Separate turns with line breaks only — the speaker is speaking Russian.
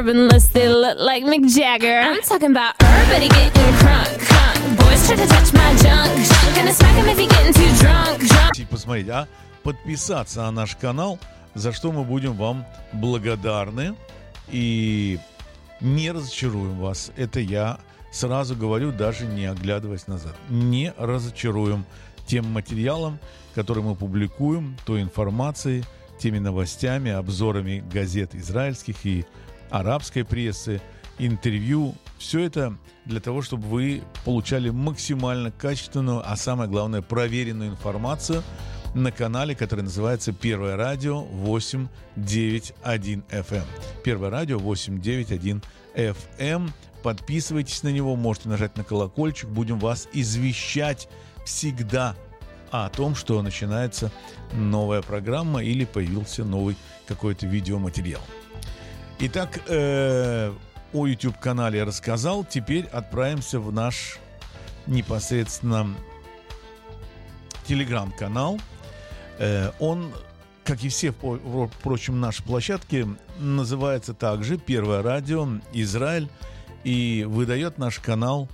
urban unless they look like Mick Jagger. I'm talking about everybody getting crunk, crunk. Boys try to touch my junk, junk. Gonna smack him if he getting too drunk, drunk.
Посмотреть, подписаться на наш канал, за что мы будем вам благодарны и не разочаруем вас. Это я сразу говорю, даже не оглядываясь назад. Не разочаруем тем материалом, который мы публикуем, той информацией, теми новостями, обзорами газет израильских и арабской прессы, интервью. Все это для того, чтобы вы получали максимально качественную, а самое главное, проверенную информацию на канале, который называется «Первое радио 891 FM». «Первое радио 891 FM». Подписывайтесь на него, можете нажать на колокольчик. Будем вас извещать всегда о том, что начинается новая программа или появился новый какой-то видеоматериал. Итак, о YouTube-канале я рассказал. Теперь отправимся в наш непосредственно Telegram-канал. Он, как и все, впрочем, наши площадки, называется также «Первое радио Израиль». И выдает наш канал